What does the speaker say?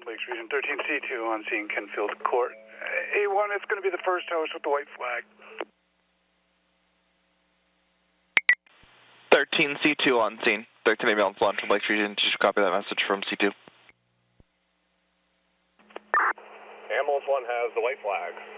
Lakes Region. 13C2 on scene, Kenfield Court. A1, it's going to be the first house with the white flag. 13C2 on scene. 13 ambulance launch from Lakes Region. Did you copy that message from C2? Ambulance 1 has the white flag.